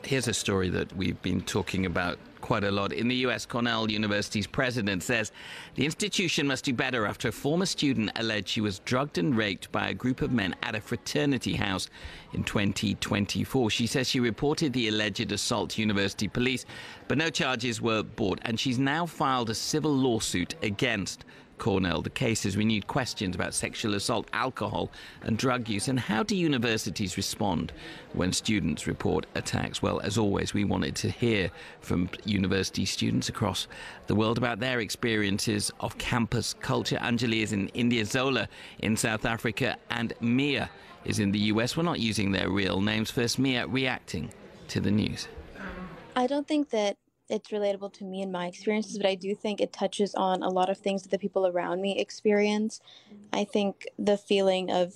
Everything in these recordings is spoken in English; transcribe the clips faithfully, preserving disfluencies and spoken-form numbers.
Here's a story that we've been talking about quite a lot. In the U S, Cornell University's president says the institution must do better after a former student alleged she was drugged and raped by a group of men at a fraternity house in twenty twenty-four. She says she reported the alleged assault to university police, but no charges were brought, and she's now filed a civil lawsuit against Cornell. The case has renewed questions about sexual assault, alcohol and drug use. And how do universities respond when students report attacks? Well, as always, we wanted to hear from university students across the world about their experiences of campus culture. Anjali is in India, Zola in South Africa, and Mia is in the U S. We're not using their real names. First, Mia reacting to the news. I don't think that it's relatable to me and my experiences, but I do think it touches on a lot of things that the people around me experience. I think the feeling of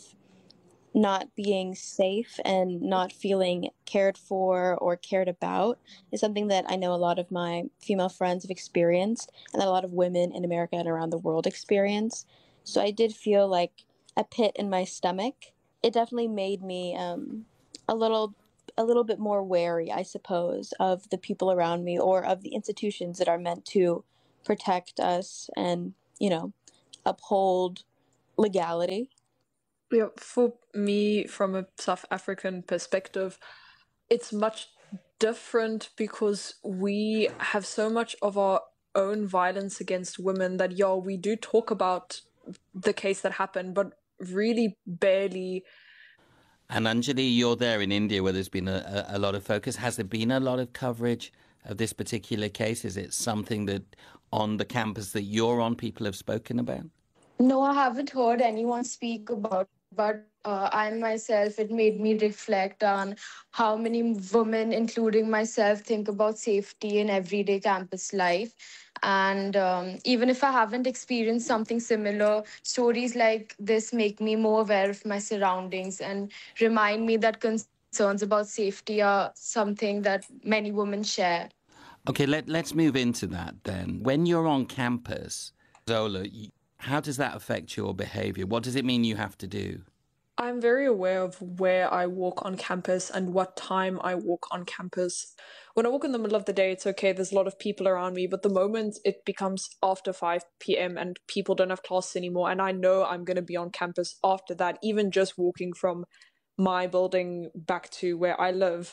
not being safe and not feeling cared for or cared about is something that I know a lot of my female friends have experienced, and that a lot of women in America and around the world experience. So I did feel like a pit in my stomach. It definitely made me um, a little a little bit more wary, I suppose, of the people around me or of the institutions that are meant to protect us and, you know, uphold legality. Yeah, for me, from a South African perspective, it's much different because we have so much of our own violence against women that, yeah, we do talk about the case that happened, but really barely. And Anjali, you're there in India where there's been a, a, a lot of focus. Has there been a lot of coverage of this particular case? Is it something that on the campus that you're on, people have spoken about? No, I haven't heard anyone speak about it, but uh, I myself, it made me reflect on how many women, including myself, think about safety in everyday campus life. And um, even if I haven't experienced something similar, stories like this make me more aware of my surroundings and remind me that concerns about safety are something that many women share. Okay, let, let's move into that then. When you're on campus, Zola, how does that affect your behavior? What does it mean you have to do? I'm very aware of where I walk on campus and what time I walk on campus. When I walk in the middle of the day, it's okay, there's a lot of people around me, but the moment it becomes after five p.m. and people don't have classes anymore, and I know I'm going to be on campus after that, even just walking from my building back to where I live,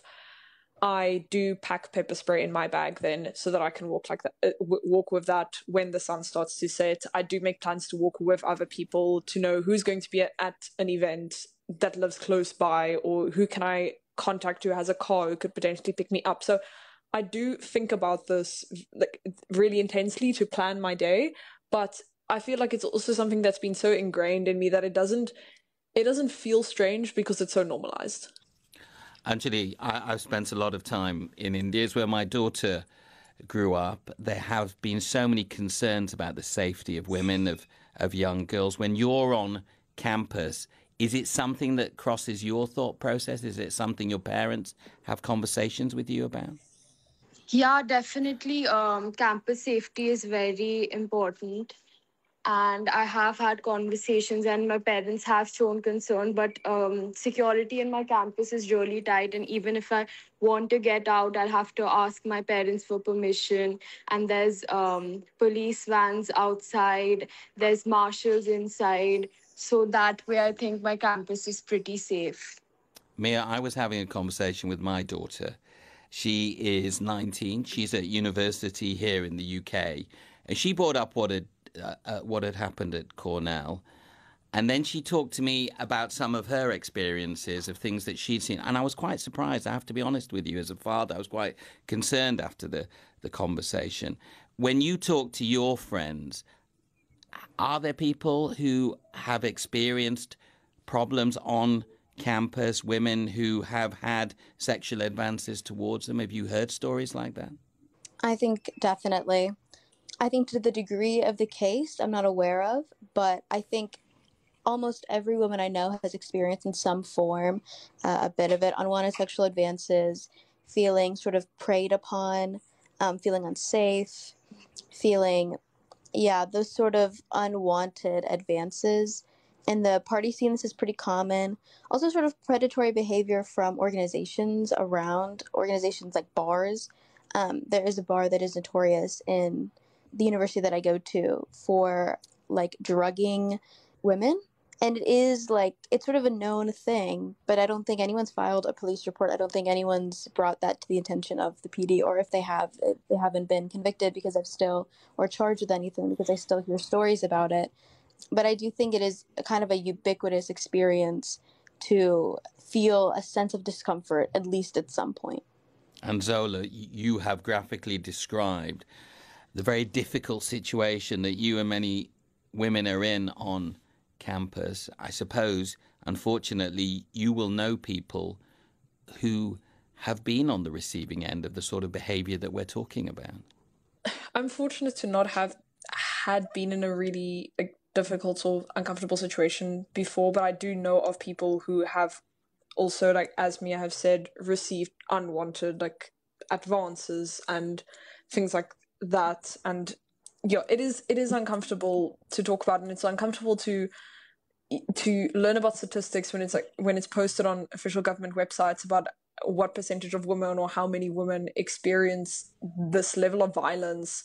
I do pack pepper spray in my bag then so that I can walk like that, uh, w- walk with that when the sun starts to set. I do make plans to walk with other people to know who's going to be at, at an event that lives close by, or who can I contact who has a car who could potentially pick me up. So I do think about this like really intensely to plan my day, but I feel like it's also something that's been so ingrained in me that it doesn't it doesn't feel strange because it's so normalized. Anjali, I, I've spent a lot of time in India. It's where my daughter grew up. There have been so many concerns about the safety of women, of, of young girls. When you're on campus, is it something that crosses your thought process? Is it something your parents have conversations with you about? Yeah, definitely. Um, campus safety is very important. And I have had conversations, and my parents have shown concern. But um, security in my campus is really tight. And even if I want to get out, I'll have to ask my parents for permission. And there's um, police vans outside, there's marshals inside. So that way, I think my campus is pretty safe. Mia, I was having a conversation with my daughter. She is nineteen. She's at university here in the U K. And she brought up what had, uh, uh, what had happened at Cornell. And then she talked to me about some of her experiences of things that she'd seen. And I was quite surprised, I have to be honest with you, as a father. I was quite concerned after the, the conversation. When you talk to your friends, are there people who have experienced problems on campus, women who have had sexual advances towards them? Have you heard stories like that? I think definitely. I think to the degree of the case, I'm not aware of, but I think almost every woman I know has experienced in some form uh, a bit of it, unwanted sexual advances, feeling sort of preyed upon, um, feeling unsafe, feeling, yeah, those sort of unwanted advances in the party scene, this is pretty common. Also, sort of predatory behavior from organizations around organizations like bars. Um, there is a bar that is notorious in the university that I go to for like drugging women. And it is like, it's sort of a known thing, but I don't think anyone's filed a police report. I don't think anyone's brought that to the attention of the P D, or if they have, they haven't been convicted because I've still, or charged with anything because I still hear stories about it. But I do think it is a kind of a ubiquitous experience to feel a sense of discomfort, at least at some point. And Zola, you have graphically described the very difficult situation that you and many women are in on campus. I suppose, unfortunately, you will know people who have been on the receiving end of the sort of behavior that we're talking about. I'm fortunate to not have had been in a really like, difficult or uncomfortable situation before, but I do know of people who have also, like as Mia have said, received unwanted like advances and things like that. And yeah, it is it is uncomfortable to talk about, and it's uncomfortable to to learn about statistics when it's like when it's posted on official government websites about what percentage of women or how many women experience this level of violence,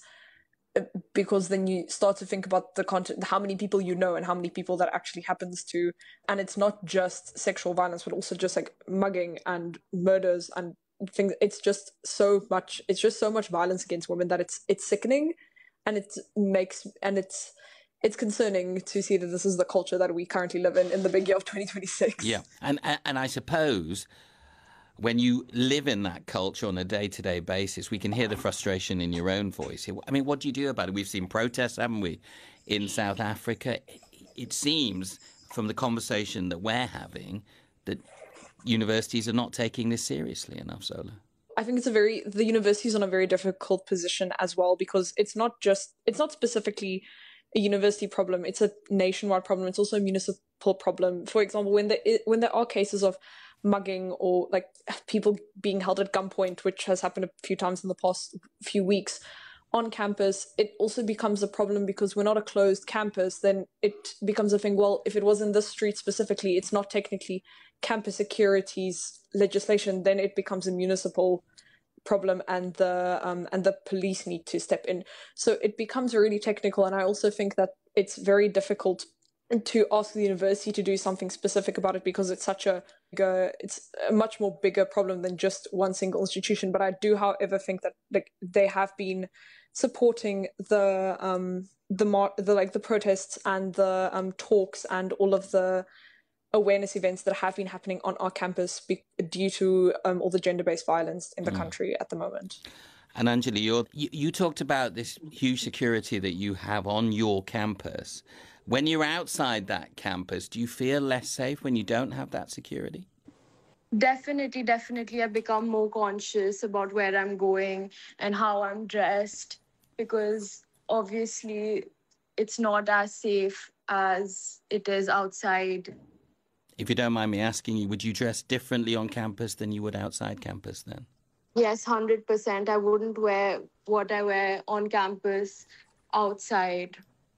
because then you start to think about the content, how many people you know and how many people that actually happens to. And it's not just sexual violence, but also just like mugging and murders and things. It's just so much, it's just so much violence against women that it's, it's sickening, and it makes, and it's, it's concerning to see that this is the culture that we currently live in, in the big year of twenty twenty-six. Yeah. And, and I suppose when you live in that culture on a day-to-day basis, we can hear the frustration in your own voice. I mean, what do you do about it? We've seen protests, haven't we, in South Africa? It seems from the conversation that we're having that universities are not taking this seriously enough, Zola. I think it's a very, the university is on a very difficult position as well, because it's not just, it's not specifically a university problem, it's a nationwide problem. It's also a municipal problem. For example, when there, when there are cases of mugging or like people being held at gunpoint, which has happened a few times in the past few weeks on campus, it also becomes a problem because we're not a closed campus. Then it becomes a thing, well, if it was in this street specifically, it's not technically campus security's legislation, then it becomes a municipal problem, and the um, and the police need to step in. So it becomes really technical, and I also think that it's very difficult to ask the university to do something specific about it, because it's such a bigger, it's a much more bigger problem than just one single institution. But I do, however, think that like they have been supporting the um the mar- the like the protests and the um talks and all of the awareness events that have been happening on our campus be- due to um all the gender-based violence in the mm. country at the moment. And Anjali, you're, you you talked about this huge security that you have on your campus. When you're outside that campus, do you feel less safe when you don't have that security? Definitely, definitely. I've become more conscious about where I'm going and how I'm dressed, because obviously it's not as safe as it is outside. If you don't mind me asking you, would you dress differently on campus than you would outside campus then? Yes, one hundred percent. I wouldn't wear what I wear on campus outside,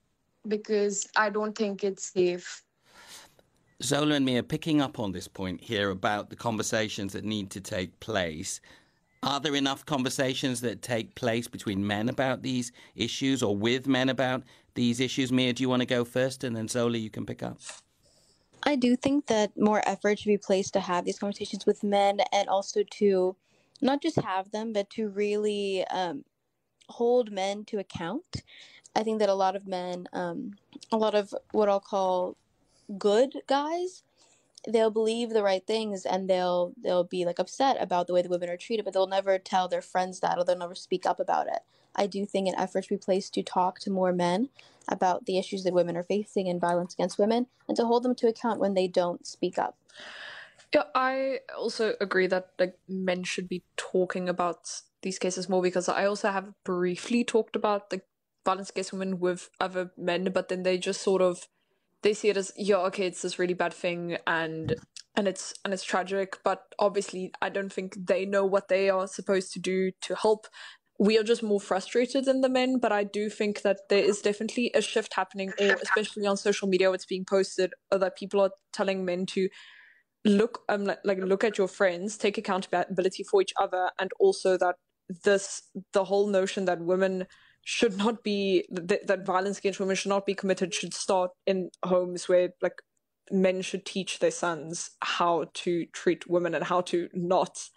because I don't think it's safe. Zola and Mia, picking up on this point here about the conversations that need to take place, are there enough conversations that take place between men about these issues or with men about these issues? Mia, do you want to go first, and then Zola, you can pick up? I do think that more effort should be placed to have these conversations with men, and also to not just have them, but to really um, hold men to account. I think that a lot of men, um, a lot of what I'll call good guys, they'll believe the right things, and they'll they'll be like upset about the way the women are treated, but they'll never tell their friends that, or they'll never speak up about it. I do think an effort should be placed to talk to more men about the issues that women are facing and violence against women, and to hold them to account when they don't speak up. Yeah, I also agree that like men should be talking about these cases more, because I also have briefly talked about the violence against women with other men, but then they just sort of, they see it as, yeah, okay, it's this really bad thing, and and it's and it's tragic, but obviously I don't think they know what they are supposed to do to help we are just more frustrated than the men. But I do think that there is definitely a shift happening, or especially on social media, it's being posted, or that people are telling men to look um like, like look at your friends, take accountability for each other, and also that this the whole notion that women should not be that, that violence against women should not be committed should start in homes where like men should teach their sons how to treat women and how to not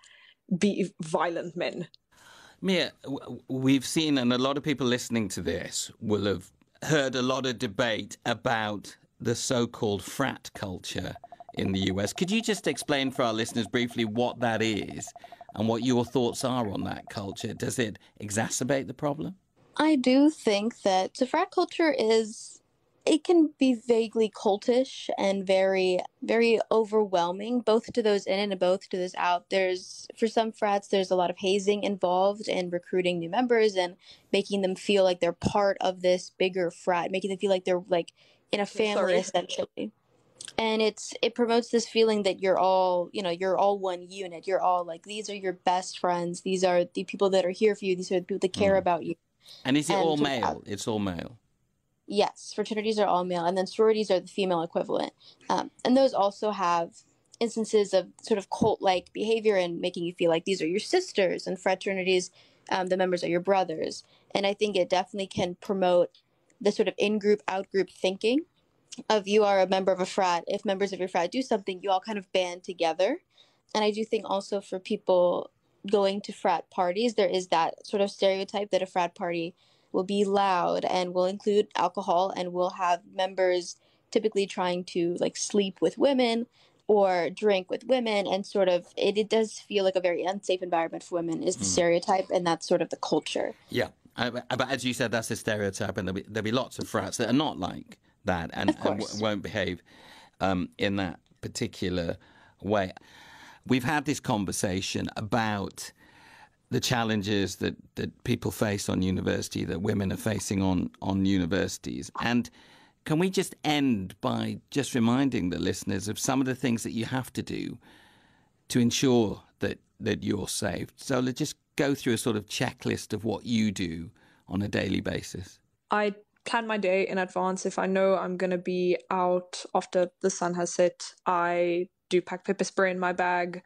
be violent men. Mia, we've seen, and a lot of people listening to this will have heard a lot of debate about the so-called frat culture in the U S. Could you just explain for our listeners briefly what that is and what your thoughts are on that culture? Does it exacerbate the problem? I do think that the frat culture is, it can be vaguely cultish and very, very overwhelming, both to those in and both to those out. There's, for some frats, there's a lot of hazing involved in recruiting new members and making them feel like they're part of this bigger frat, making them feel like they're like in a family, Sorry. essentially. And it's it promotes this feeling that you're all, you know, you're all one unit. You're all like, these are your best friends. These are the people that are here for you. These are the people that care Mm. about you. And is it And all for- male? It's all male. Yes, fraternities are all male, and then sororities are the female equivalent. Um, and those also have instances of sort of cult-like behavior and making you feel like these are your sisters, and fraternities, um, the members are your brothers. And I think it definitely can promote the sort of in-group, out-group thinking of you are a member of a frat. If members of your frat do something, you all kind of band together. And I do think also for people going to frat parties, there is that sort of stereotype that a frat party will be loud and will include alcohol and will have members typically trying to like sleep with women or drink with women, and sort of it, it does feel like a very unsafe environment for women is the Mm. stereotype, and that's sort of the culture. Yeah. I, but as you said, that's a stereotype, and there'll be, there'll be lots of frats that are not like that and, Of and w- course. won't behave um, in that particular way. We've had this conversation about the challenges that, that people face on university, that women are facing on, on universities. And can we just end by just reminding the listeners of some of the things that you have to do to ensure that, that you're safe? So let's just go through a sort of checklist of what you do on a daily basis. I plan my day in advance. If I know I'm going to be out after the sun has set, I do pack pepper spray in my bag.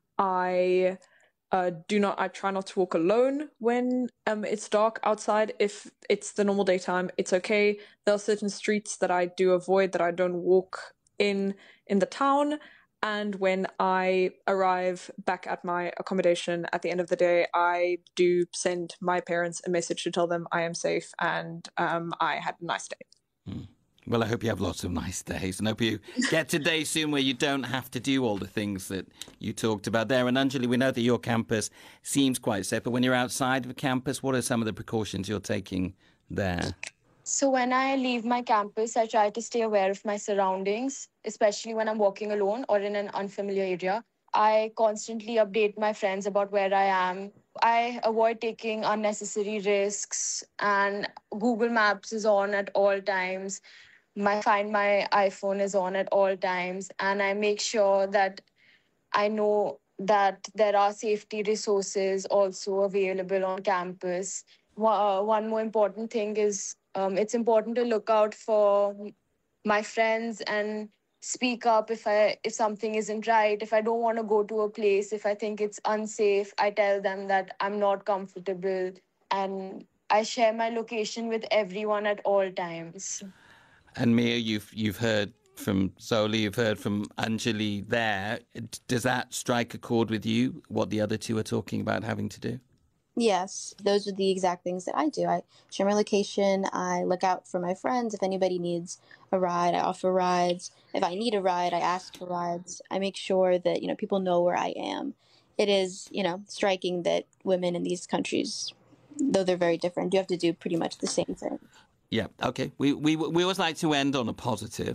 I uh, do not. I try not to walk alone when um, it's dark outside. If it's the normal daytime, it's okay. There are certain streets that I do avoid, that I don't walk in in the town. And when I arrive back at my accommodation at the end of the day, I do send my parents a message to tell them I am safe and um, I had a nice day. Hmm. Well, I hope you have lots of nice days, and hope you get to days soon where you don't have to do all the things that you talked about there. And Anjali, we know that your campus seems quite safe, but when you're outside of campus, what are some of the precautions you're taking there? So when I leave my campus, I try to stay aware of my surroundings, especially when I'm walking alone or in an unfamiliar area. I constantly update my friends about where I am. I avoid taking unnecessary risks, and Google Maps is on at all times. My Find My iPhone is on at all times, and I make sure that I know that there are safety resources also available on campus. Wa- uh, One more important thing is um, it's important to look out for my friends and speak up if I if something isn't right. If I don't want to go to a place, if I think it's unsafe, I tell them that I'm not comfortable, and I share my location with everyone at all times. And Mia, you've you've heard from Zoli, you've heard from Anjali there. Does that strike a chord with you, what the other two are talking about having to do? Yes, those are the exact things that I do. I share my location. I look out for my friends. If anybody needs a ride, I offer rides. If I need a ride, I ask for rides. I make sure that, you know, people know where I am. It is, you know, striking that women in these countries, though they're very different, do have to do pretty much the same thing. Yeah, okay. We we we always like to end on a positive.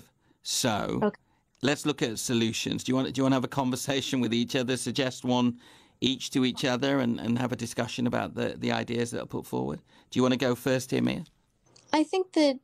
So Okay. let's look at solutions. Do you want do you want to have a conversation with each other, suggest one each to each other, and, and have a discussion about the, the ideas that are put forward? Do you want to go first here, Mia? I think that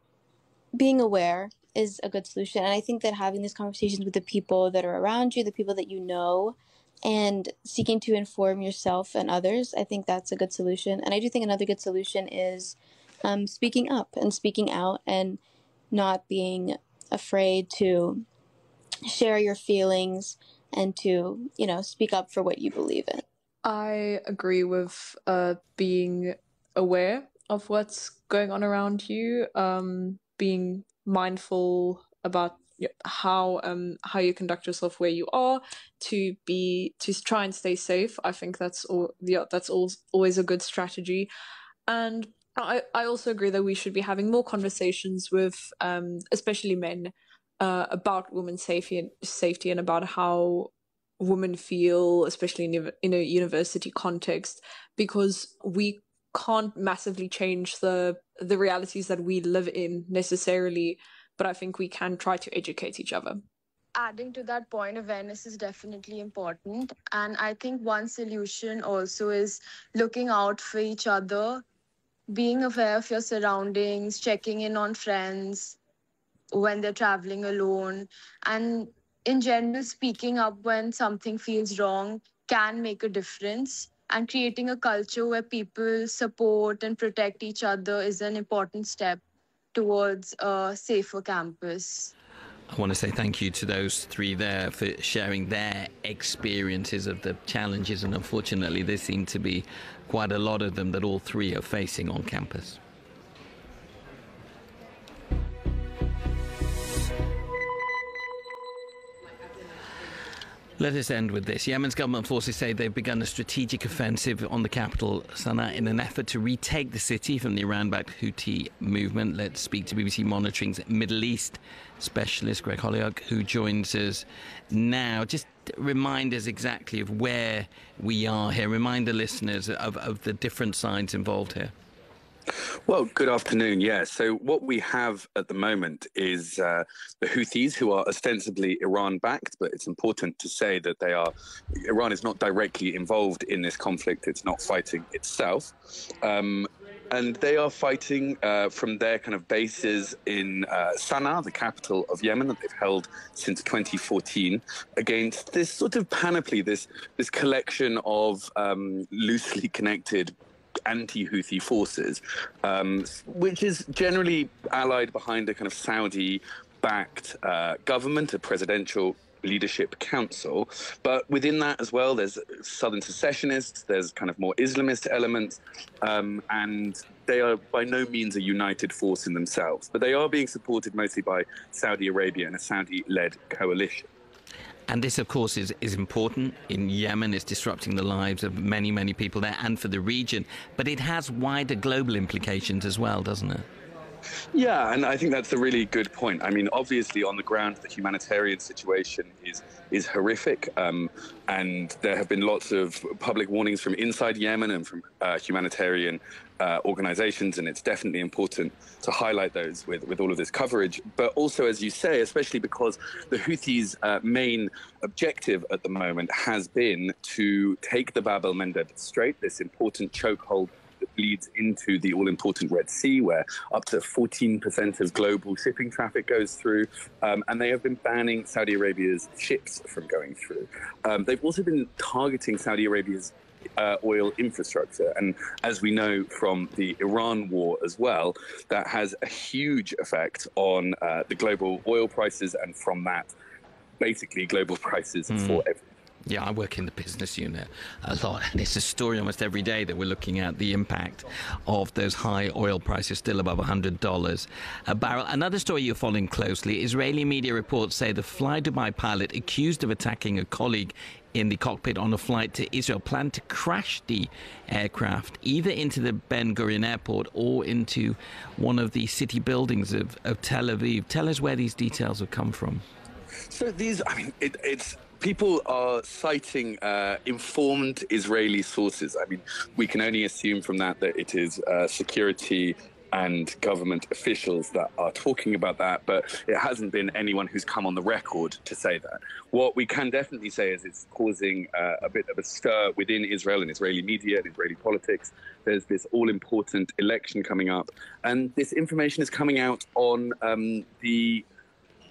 being aware is a good solution. And I think that having these conversations with the people that are around you, the people that you know, and seeking to inform yourself and others. I think that's a good solution. And I do think another good solution is um, speaking up and speaking out and not being afraid to share your feelings and to, you know, speak up for what you believe in. I agree with uh, being aware of what's going on around you, um, being mindful about how um how you conduct yourself where you are, to be to try and stay safe. I think that's all. Yeah, that's all, always a good strategy. And I I also agree that we should be having more conversations with um especially men uh, about women's safety and safety and about how women feel, especially in, in a university context, because we can't massively change the the realities that we live in necessarily, but I think we can try to educate each other. Adding to that point, awareness is definitely important. And I think one solution also is looking out for each other, being aware of your surroundings, checking in on friends when they're traveling alone, and in general, speaking up when something feels wrong can make a difference. And creating a culture where people support and protect each other is an important step towards a safer campus. I want to say thank you to those three there for sharing their experiences of the challenges, and unfortunately there seem to be quite a lot of them that all three are facing on campus. Let us end with this. Yemen's government forces say they've begun a strategic offensive on the capital, Sana'a, in an effort to retake the city from the Iran-backed Houthi movement. Let's speak to B B C Monitoring's Middle East specialist, Greg Holyoak, who joins us now. Just remind us exactly of where we are here. Remind the listeners of, of the different sides involved here. Well, good afternoon. Yeah, so what we have at the moment is uh, the Houthis, who are ostensibly Iran-backed, but it's important to say that they are. Iran is not directly involved in this conflict. It's not fighting itself. Um, and they are fighting uh, from their kind of bases in uh, Sana'a, the capital of Yemen, that they've held since twenty fourteen, against this sort of panoply, this, this collection of um, loosely connected anti-Houthi forces, um, which is generally allied behind a kind of Saudi-backed uh, government, a presidential leadership council. But within that as well, there's southern secessionists, there's kind of more Islamist elements, um, and they are by no means a united force in themselves. But they are being supported mostly by Saudi Arabia and a Saudi-led coalition. And this, of course, is, is important in Yemen. It's disrupting the lives of many, many people there and for the region. But it has wider global implications as well, doesn't it? Yeah, and I think that's a really good point. I mean, obviously, on the ground, the humanitarian situation is is horrific, um, and there have been lots of public warnings from inside Yemen and from uh, humanitarian uh, organizations, and it's definitely important to highlight those with, with all of this coverage. But also, as you say, especially because the Houthis' uh, main objective at the moment has been to take the Bab el-Mandeb Strait, this important chokehold that leads into the all-important Red Sea, where up to fourteen percent of global shipping traffic goes through. Um, and they have been banning Saudi Arabia's ships from going through. Um, they've also been targeting Saudi Arabia's uh, oil infrastructure. And as we know from the Iran war as well, that has a huge effect on uh, the global oil prices, and from that, basically global prices mm. for everything. Yeah, I work in the business unit a lot, and it's a story almost every day that we're looking at the impact of those high oil prices, still above one hundred dollars a barrel. Another story you're following closely, Israeli media reports say the Fly Dubai pilot accused of attacking a colleague in the cockpit on a flight to Israel planned to crash the aircraft either into the Ben Gurion airport or into one of the city buildings of, of Tel Aviv. Tell us where these details have come from. So these, I mean, it, it's... People are citing uh, informed Israeli sources. I mean, we can only assume from that that it is uh, security and government officials that are talking about that, but it hasn't been anyone who's come on the record to say that. What we can definitely say is it's causing uh, a bit of a stir within Israel and Israeli media and Israeli politics. There's this all-important election coming up, and this information is coming out on um, the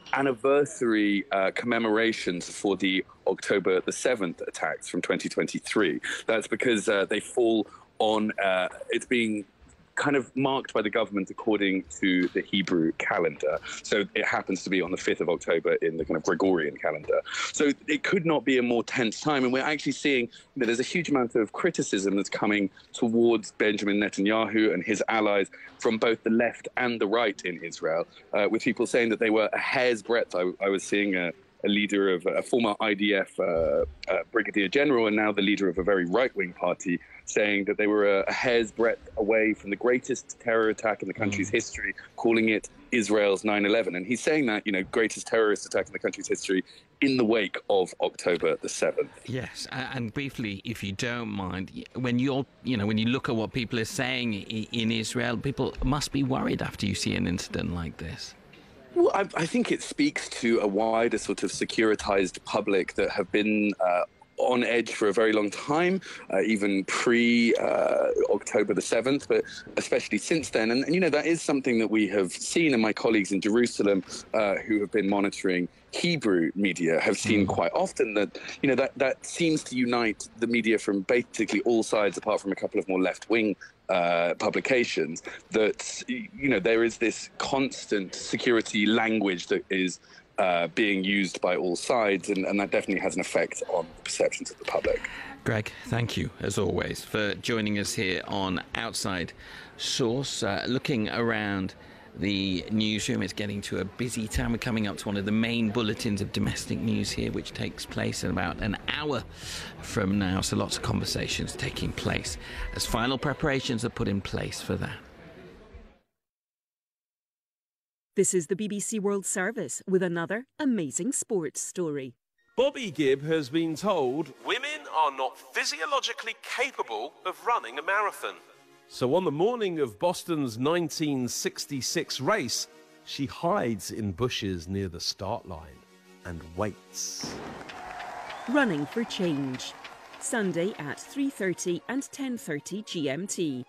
anniversary uh, commemorations for the October the seventh attacks from twenty twenty-three. That's because uh, they fall on, uh, it's being kind of marked by the government according to the Hebrew calendar. So it happens to be on the fifth of October in the kind of Gregorian calendar. So it could not be a more tense time. And we're actually seeing that there's a huge amount of criticism that's coming towards Benjamin Netanyahu and his allies from both the left and the right in Israel, uh, with people saying that they were a hair's breadth. I, I was seeing a a leader of a former I D F uh, uh, brigadier general and now the leader of a very right-wing party, saying that they were a, a hair's breadth away from the greatest terror attack in the country's mm. history, calling it Israel's nine eleven. And he's saying that, you know, greatest terrorist attack in the country's history in the wake of October the seventh. Yes, and briefly, if you don't mind, when you're, you know, when you look at what people are saying in Israel, people must be worried after you see an incident like this. Well, I, I think it speaks to a wider sort of securitized public that have been uh, on edge for a very long time, uh, even pre-October uh, the seventh, but especially since then. And, and, you know, that is something that we have seen, and my colleagues in Jerusalem uh, who have been monitoring Hebrew media have seen quite often that, you know, that, that seems to unite the media from basically all sides, apart from a couple of more left-wing uh, publications, that, you know, there is this constant security language that is uh, being used by all sides, and, and that definitely has an effect on the perceptions of the public. Greg, thank you, as always, for joining us here on Outside Source, uh, looking around the newsroom. It's getting to a busy time. We're coming up to one of the main bulletins of domestic news here, which takes place in about an hour from now. So lots of conversations taking place as final preparations are put in place for that. This is the B B C World Service with another amazing sports story. Bobby Gibb has been told women are not physiologically capable of running a marathon. So on the morning of Boston's nineteen sixty-six race, she hides in bushes near the start line and waits. Running for Change. Sunday at three thirty and ten thirty G M T.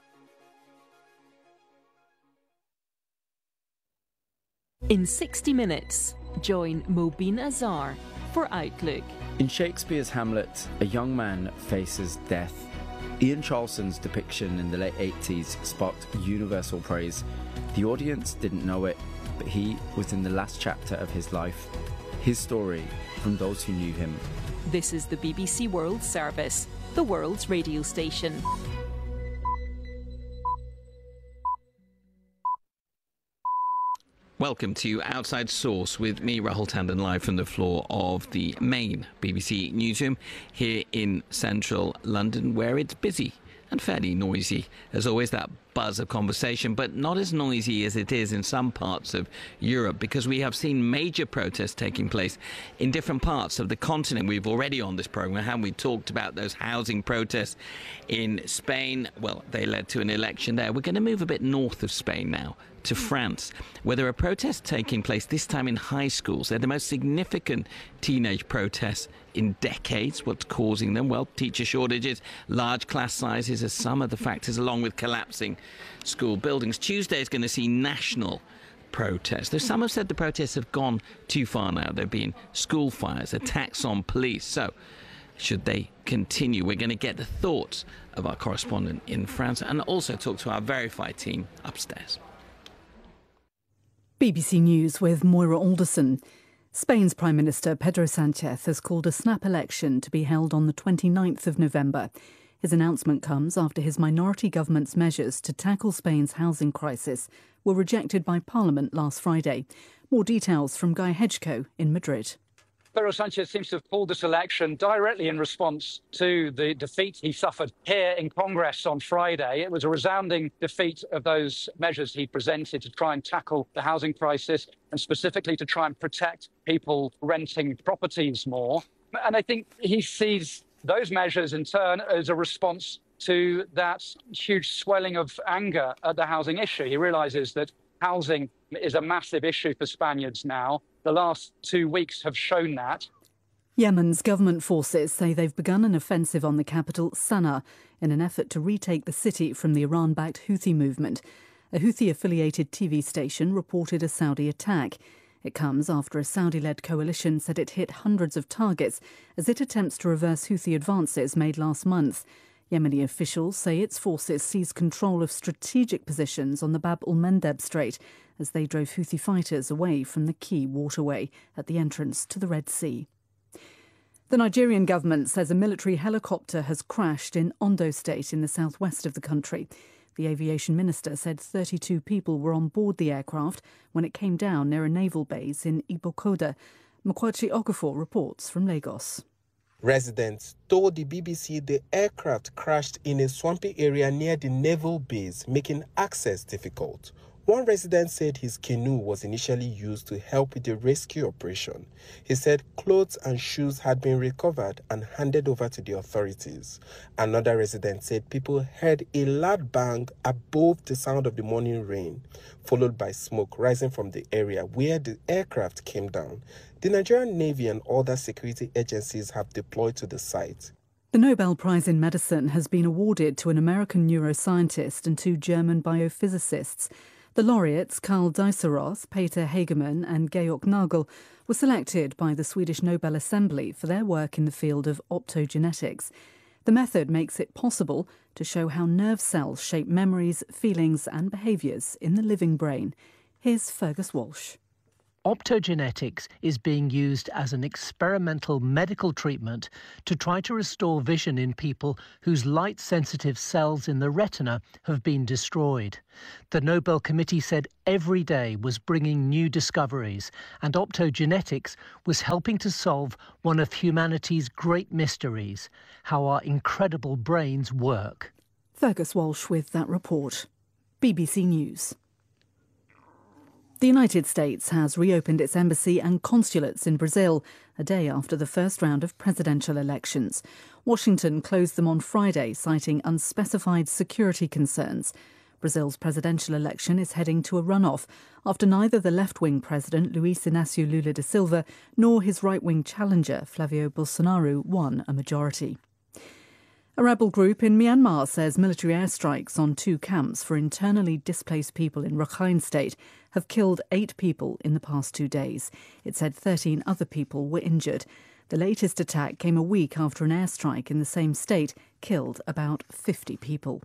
In sixty minutes, join Mobeen Azhar for Outlook. In Shakespeare's Hamlet, a young man faces death. Ian Charleston's depiction in the late eighties sparked universal praise. The audience didn't know it, but he was in the last chapter of his life. His story from those who knew him. This is the B B C World Service, the world's radio station. Welcome to Outside Source with me, Rahul Tandon, live from the floor of the main B B C newsroom here in central London, where it's busy and fairly noisy. There's always that buzz of conversation, but not as noisy as it is in some parts of Europe, because we have seen major protests taking place in different parts of the continent. We've already on this programme, haven't we, talked about those housing protests in Spain. Well, they led to an election there. We're going to move a bit north of Spain now, to France, where there are protests taking place, this time in high schools. They're the most significant teenage protests in decades. What's causing them? Well, teacher shortages, large class sizes are some of the factors, along with collapsing school buildings. Tuesday is going to see national protests. Though some have said the protests have gone too far now. There have been school fires, attacks on police. So, should they continue? We're going to get the thoughts of our correspondent in France and also talk to our Verify team upstairs. B B C News with Moira Alderson. Spain's Prime Minister Pedro Sánchez has called a snap election to be held on the twenty-ninth of November. His announcement comes after his minority government's measures to tackle Spain's housing crisis were rejected by Parliament last Friday. More details from Guy Hedgecoe in Madrid. Pedro Sánchez seems to have called this election directly in response to the defeat he suffered here in Congress on Friday. It was a resounding defeat of those measures he presented to try and tackle the housing crisis and specifically to try and protect people renting properties more. And I think he sees those measures in turn as a response to that huge swelling of anger at the housing issue. He realises that housing is a massive issue for Spaniards now. The last two weeks have shown that. Yemen's government forces say they've begun an offensive on the capital, Sana'a, in an effort to retake the city from the Iran-backed Houthi movement. A Houthi-affiliated T V station reported a Saudi attack. It comes after a Saudi-led coalition said it hit hundreds of targets as it attempts to reverse Houthi advances made last month. Yemeni officials say its forces seized control of strategic positions on the Bab el-Mandeb Strait as they drove Houthi fighters away from the key waterway at the entrance to the Red Sea. The Nigerian government says a military helicopter has crashed in Ondo State in the southwest of the country. The aviation minister said thirty-two people were on board the aircraft when it came down near a naval base in Ibokoda. Mokwachi Okafor reports from Lagos. Residents told the B B C the aircraft crashed in a swampy area near the naval base, making access difficult. One resident said his canoe was initially used to help with the rescue operation. He said clothes and shoes had been recovered and handed over to the authorities. Another resident said people heard a loud bang above the sound of the morning rain, followed by smoke rising from the area where the aircraft came down. The Nigerian Navy and other security agencies have deployed to the site. The Nobel Prize in Medicine has been awarded to an American neuroscientist and two German biophysicists. The laureates, Karl Dieseroth, Peter Hagemann and Georg Nagel, were selected by the Swedish Nobel Assembly for their work in the field of optogenetics. The method makes it possible to show how nerve cells shape memories, feelings and behaviours in the living brain. Here's Fergus Walsh. Optogenetics is being used as an experimental medical treatment to try to restore vision in people whose light-sensitive cells in the retina have been destroyed. The Nobel Committee said every day was bringing new discoveries, and optogenetics was helping to solve one of humanity's great mysteries, how our incredible brains work. Fergus Walsh with that report. B B C News. The United States has reopened its embassy and consulates in Brazil a day after the first round of presidential elections. Washington closed them on Friday, citing unspecified security concerns. Brazil's presidential election is heading to a runoff after neither the left-wing president Luiz Inácio Lula da Silva nor his right-wing challenger Flavio Bolsonaro won a majority. A rebel group in Myanmar says military airstrikes on two camps for internally displaced people in Rakhine State have killed eight people in the past two days. It said thirteen other people were injured. The latest attack came a week after an airstrike in the same state killed about fifty people.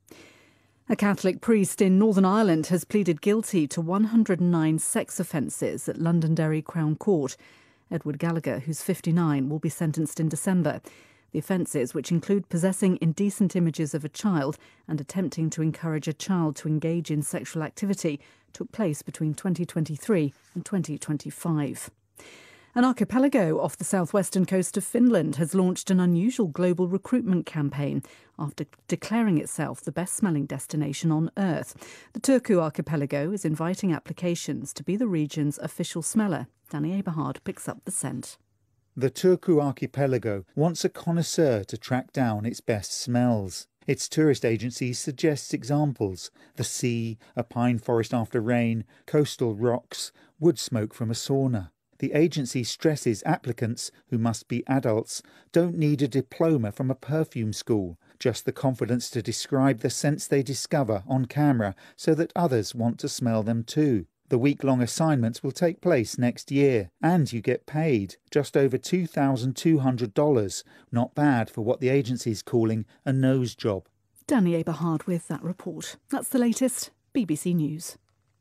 A Catholic priest in Northern Ireland has pleaded guilty to one hundred nine sex offences at Londonderry Crown Court. Edward Gallagher, who's fifty-nine, will be sentenced in December. The offences, which include possessing indecent images of a child and attempting to encourage a child to engage in sexual activity, took place between twenty twenty-three and twenty twenty-five. An archipelago off the southwestern coast of Finland has launched an unusual global recruitment campaign after declaring itself the best-smelling destination on Earth. The Turku archipelago is inviting applications to be the region's official smeller. Danny Eberhard picks up the scent. The Turku archipelago wants a connoisseur to track down its best smells. Its tourist agency suggests examples: the sea, a pine forest after rain, coastal rocks, wood smoke from a sauna. The agency stresses applicants, who must be adults, don't need a diploma from a perfume school, just the confidence to describe the scents they discover on camera so that others want to smell them too. The week-long assignments will take place next year, and you get paid just over two thousand two hundred dollars. Not bad for what the agency's calling a nose job. Danny Eberhard with that report. That's the latest. B B C News.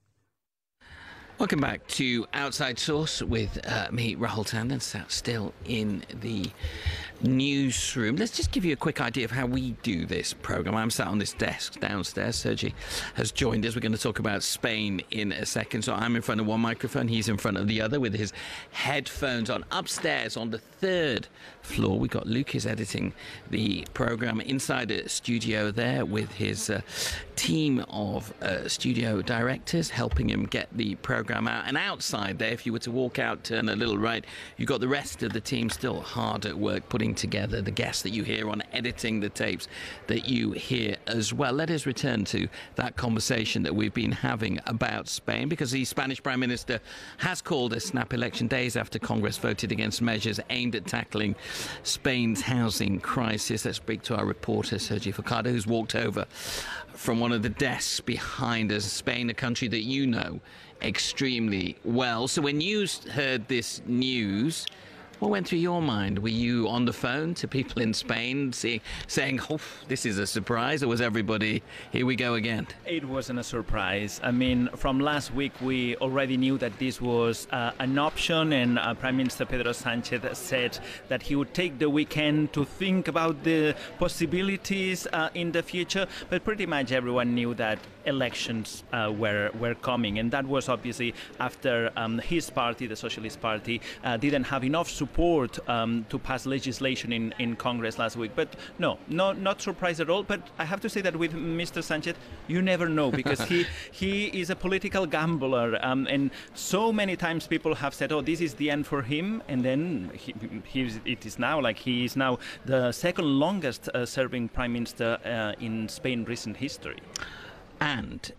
Welcome back to Outside Source with uh, me, Rahul Tandon, sat still in the newsroom. Let's just give you a quick idea of how we do this programme. I'm sat on this desk downstairs. Sergi has joined us. We're going to talk about Spain in a second. So I'm in front of one microphone, he's in front of the other with his headphones on. Upstairs on the third floor, we've got Lucas editing the programme inside a studio there with his uh, team of uh, studio directors helping him get the programme out. And outside there, if you were to walk out, turn a little right, you've got the rest of the team still hard at work putting together the guests that you hear on, editing the tapes that you hear as well. Let us return to that conversation that we've been having about Spain, because the Spanish Prime Minister has called a snap election days after Congress voted against measures aimed at tackling Spain's housing crisis. Let's speak to our reporter Sergi Furcado, who's walked over from one of the desks behind us. Spain, a country that you know extremely well. So when you heard this news, what went through your mind? Were you on the phone to people in Spain see, saying, oh, this is a surprise, or was everybody, here we go again? It wasn't a surprise. I mean, from last week, we already knew that this was uh, an option, and uh, Prime Minister Pedro Sánchez said that he would take the weekend to think about the possibilities uh, in the future, but pretty much everyone knew that elections uh, were were coming, and that was obviously after um, his party, the Socialist Party, uh, didn't have enough support um, to pass legislation in, in Congress last week. But no, no, not surprised at all. But I have to say that with Mister Sánchez, you never know, because he he is a political gambler, um, and so many times people have said, "Oh, this is the end for him," and then he, he's, it is now like he is now the second longest uh, serving prime minister uh, in Spain recent history. And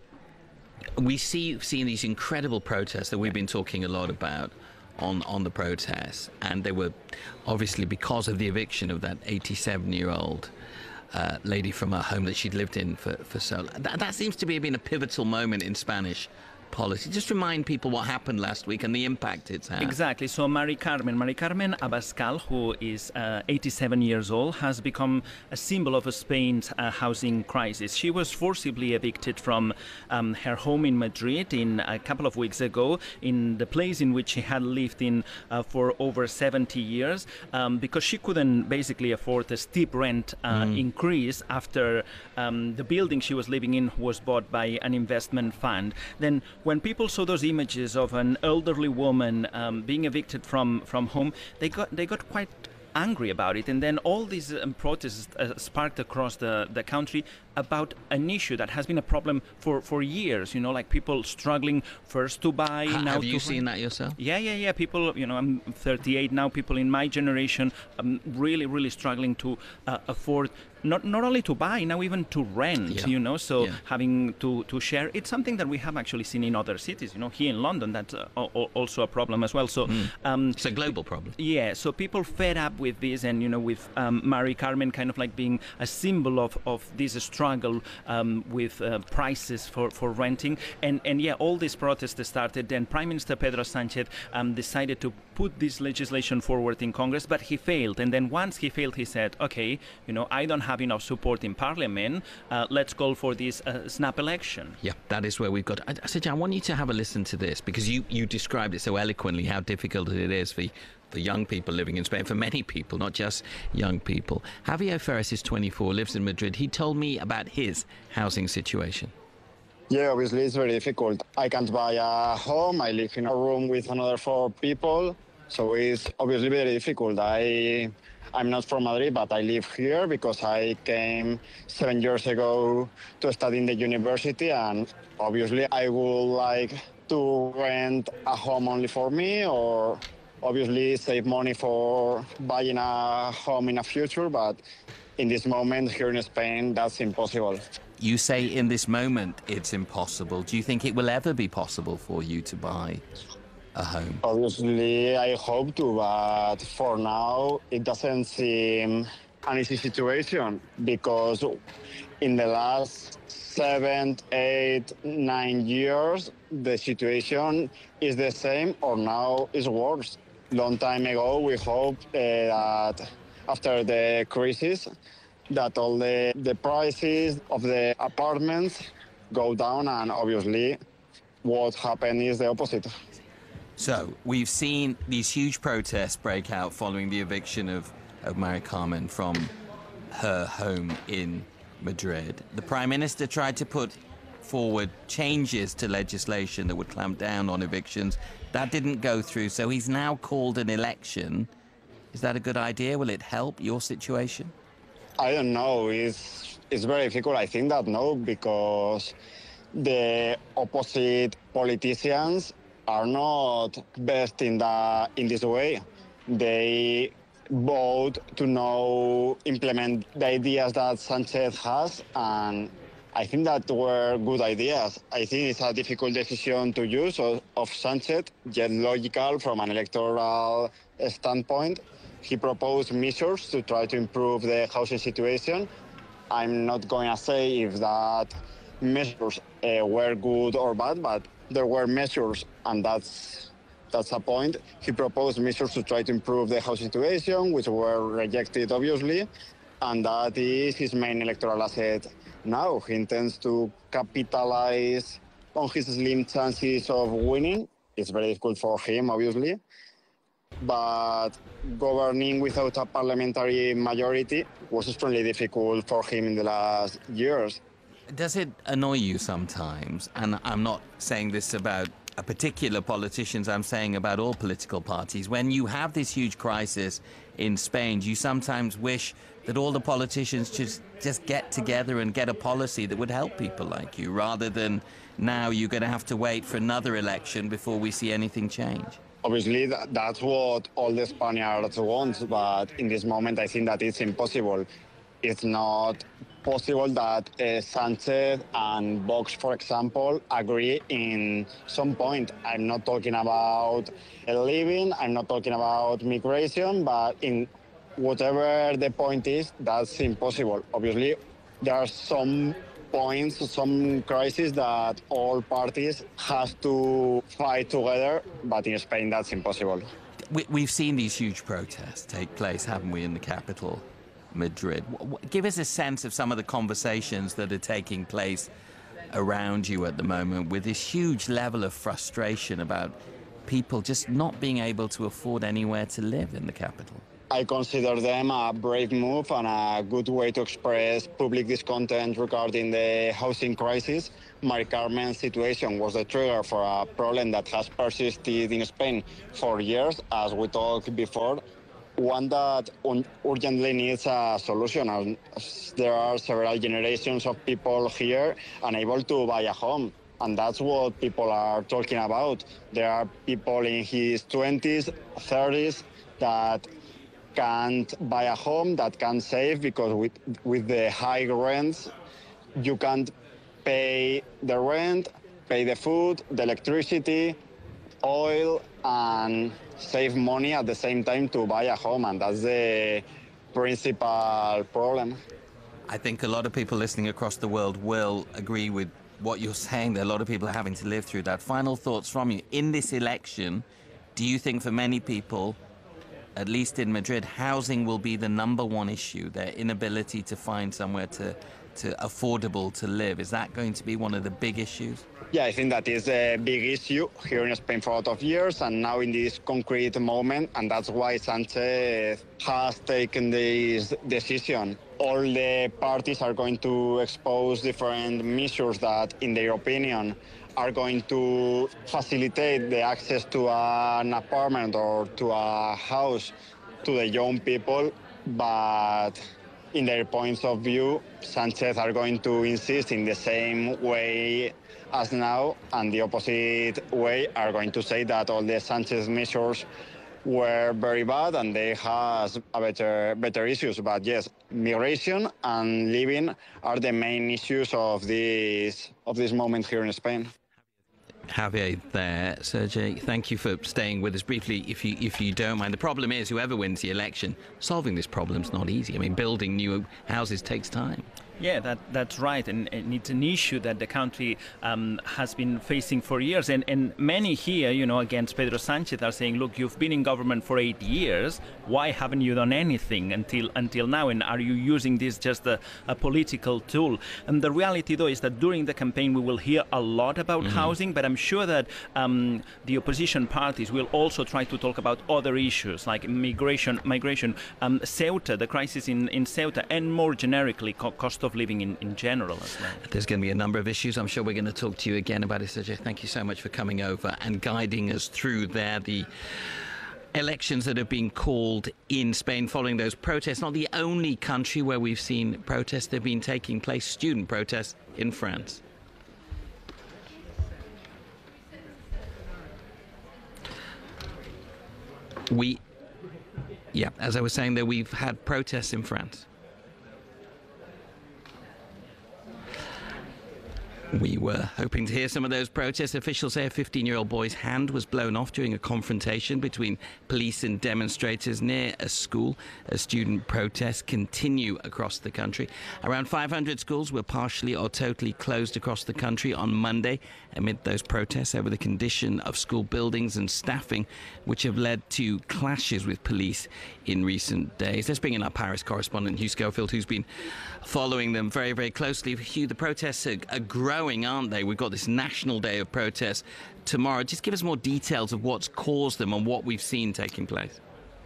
we see seen these incredible protests that we've been talking a lot about on, on the protests. And they were obviously because of the eviction of that eighty-seven-year-old uh, lady from her home that she'd lived in for, for so long. That, that seems to be been a pivotal moment in Spanish policy. Just remind people what happened last week and the impact it's had. Exactly. So Mari Carmen, Mari Carmen Abascal, who is uh, eighty-seven years old, has become a symbol of Spain's uh, housing crisis. She was forcibly evicted from um, her home in Madrid in a couple of weeks ago, in the place in which she had lived in uh, for over seventy years, um, because she couldn't basically afford a steep rent uh, mm. increase after um, the building she was living in was bought by an investment fund. Then when people saw those images of an elderly woman um, being evicted from, from home, they got they got quite angry about it. And then all these um, protests uh, sparked across the, the country about an issue that has been a problem for, for years, you know, like people struggling first to buy. H- now have you to seen rent. that yourself? Yeah, yeah, yeah. People, you know, I'm thirty-eight now, people in my generation um, really, really struggling to uh, afford Not not only to buy, now even to rent, yeah. you know, so yeah. having to, to share. It's something that we have actually seen in other cities, you know, here in London, that's uh, o- also a problem as well. So mm. um, It's a global problem. Yeah, so people fed up with this, and, you know, with um, Mari Carmen kind of like being a symbol of, of this struggle um, with uh, prices for, for renting. And, and yeah, all these protests started. Then Prime Minister Pedro Sánchez um, decided to put this legislation forward in Congress, but he failed. And then once he failed, he said, okay, you know, I don't have enough support in Parliament. Uh, let's call for this uh, snap election. Yeah, that is where we've got. I, I said, I want you to have a listen to this, because you, you described it so eloquently how difficult it is for for young people living in Spain, for many people, not just young people. Javier Ferres is twenty-four, lives in Madrid. He told me about his housing situation. Yeah, obviously it's very difficult. I can't buy a home. I live in a room with another four people, so it's obviously very difficult. I. I'm not from Madrid, but I live here because I came seven years ago to study in the university, and obviously I would like to rent a home only for me, or obviously save money for buying a home in the future, but in this moment here in Spain, that's impossible. You say in this moment it's impossible. Do you think it will ever be possible for you to buy a home? Obviously, I hope to, but for now, it doesn't seem an easy situation, because in the last seven, eight, nine years, the situation is the same, or now is worse. Long time ago, we hoped uh, that after the crisis, that all the, the prices of the apartments go down, and obviously what happened is the opposite. So we've seen these huge protests break out following the eviction of, of Mari Carmen from her home in Madrid. The Prime Minister tried to put forward changes to legislation that would clamp down on evictions. That didn't go through, so he's now called an election. Is that a good idea? Will it help your situation? I don't know. It's, it's very difficult. I think that no, because the opposite politicians are not best in the in this way. They vote to now implement the ideas that Sánchez has, and I think that were good ideas. I think it's a difficult decision to use of, of Sánchez, yet logical from an electoral standpoint. He proposed measures to try to improve the housing situation. I'm not going to say if that measures uh, were good or bad, but there were measures, and that's that's a point. He proposed measures to try to improve the housing situation, which were rejected, obviously, and that is his main electoral asset now. He intends to capitalize on his slim chances of winning. It's very difficult for him, obviously, but governing without a parliamentary majority was extremely difficult for him in the last years. Does it annoy you sometimes? And I'm not saying this about a particular politicians, I'm saying about all political parties. When you have this huge crisis in Spain, you sometimes wish that all the politicians just, just get together and get a policy that would help people like you, rather than now you're going to have to wait for another election before we see anything change. Obviously, that, that's what all the Spaniards want, but in this moment, I think that it's impossible. It's not possible that uh, Sanchez and Vox, for example, agree in some point. I'm not talking about living, I'm not talking about migration, but in whatever the point is, that's impossible. Obviously, there are some points, some crises that all parties have to fight together, but in Spain, that's impossible. We, we've seen these huge protests take place, haven't we, in the capital, Madrid. Give us a sense of some of the conversations that are taking place around you at the moment, with this huge level of frustration about people just not being able to afford anywhere to live in the capital. I consider them a brave move and a good way to express public discontent regarding the housing crisis. Mari Carmen's situation was the trigger for a problem that has persisted in Spain for years, as we talked before, one that un- urgently needs a solution. And there are several generations of people here unable to buy a home. And that's what people are talking about. There are people in his twenties, thirties that can't buy a home, that can't save, because with, with the high rents, you can't pay the rent, pay the food, the electricity, oil, and save money at the same time to buy a home. And that's the principal problem. I think a lot of people listening across the world will agree with what you're saying. There are a lot of people having to live through that. Final thoughts from you. In this election, do you think for many people, at least in Madrid, housing will be the number one issue, their inability to find somewhere to, to affordable to live? Is that going to be one of the big issues? Yeah, I think that is a big issue here in Spain for a lot of years, and now in this concrete moment, and that's why Sanchez has taken this decision. All the parties are going to expose different measures that, in their opinion, are going to facilitate the access to an apartment or to a house to the young people, but in their points of view, Sanchez are going to insist in the same way as now, and the opposite way are going to say that all the Sanchez measures were very bad and they has a better better issues. But yes, migration and living are the main issues of this of this moment here in Spain. Javier there. Sergey, thank you for staying with us briefly, if you if you don't mind. The problem is, whoever wins the election, solving this problem's not easy. I mean, building new houses takes time. Yeah, that that's right, and, and it's an issue that the country um, has been facing for years. And, and many here, you know, against Pedro Sanchez are saying, look, you've been in government for eight years. Why haven't you done anything until until now? And are you using this just a, a political tool? And the reality, though, is that during the campaign we will hear a lot about mm-hmm. housing, but I'm sure that um, the opposition parties will also try to talk about other issues like migration, migration, um, Ceuta, the crisis in, in Ceuta, and more generically, co- cost of living in, in general as well. There's going to be a number of issues. I'm sure we're going to talk to you again about it, Sergio. Thank you so much for coming over and guiding us through there. The elections that have been called in Spain following those protests. Not the only country where we've seen protests. They've been taking place, student protests in France. We, yeah, as I was saying there, we've had protests in France. We were hoping to hear some of those protests. Officials say a fifteen-year-old boy's hand was blown off during a confrontation between police and demonstrators near a school. As student protests continue across the country. Around five hundred schools were partially or totally closed across the country on Monday amid those protests over the condition of school buildings and staffing, which have led to clashes with police in recent days. Let's bring in our Paris correspondent, Hugh Schofield, who's been following them very, very closely. Hugh, the protests are, are growing, aren't they? We've got this national day of protests tomorrow. Just give us more details of what's caused them and what we've seen taking place.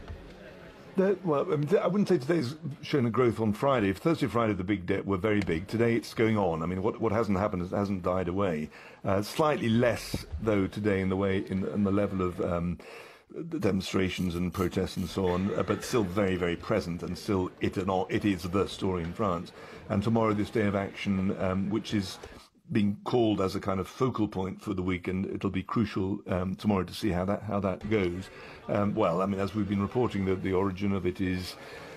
The, well, I, mean, I wouldn't say today's shown a growth on Friday. If Thursday, Friday, the big debt were very big. Today, it's going on. I mean, what what hasn't happened is, hasn't died away. Uh, slightly less, though, today in the way in, in the level of um, demonstrations and protests and so on, uh, but still very, very present, and still it and all, it is the story in France. And tomorrow, this day of action, um, which is being called as a kind of focal point for the week, and it'll be crucial um, tomorrow to see how that how that goes. Um, well, I mean, as we've been reporting, the, the origin of it is,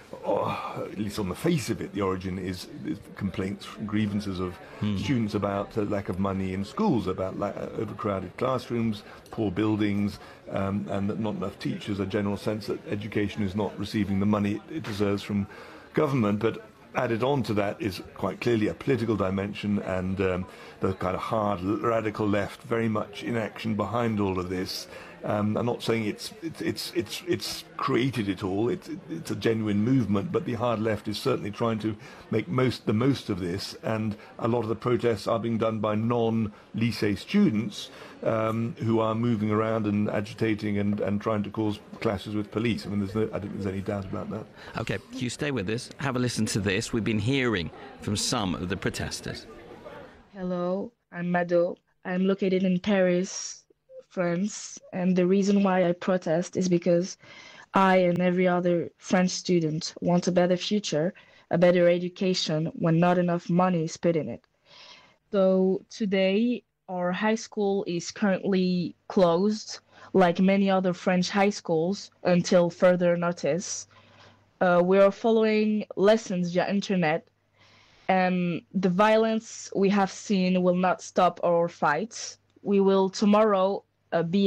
oh, at least on the face of it, the origin is, is complaints, grievances of hmm. students about uh, lack of money in schools, about la- overcrowded classrooms, poor buildings, um, and not enough teachers, a general sense that education is not receiving the money it deserves from government. But added on to that is quite clearly a political dimension, and um, the kind of hard radical left very much in action behind all of this. Um, I'm not saying it's it's it's it's, it's created it all. It's it's a genuine movement, but the hard left is certainly trying to make most the most of this. And a lot of the protests are being done by non-lycée students um, who are moving around and agitating and, and trying to cause clashes with police. I mean, there's no, I don't think there's any doubt about that. Okay, you stay with us. Have a listen to this. We've been hearing from some of the protesters. Hello, I'm Mado. I'm located in Paris, France, and the reason why I protest is because I and every other French student want a better future, a better education when not enough money is put in it. So today, our high school is currently closed, like many other French high schools, until further notice. Uh, we are following lessons via internet, and the violence we have seen will not stop our fights. We will tomorrow uh, be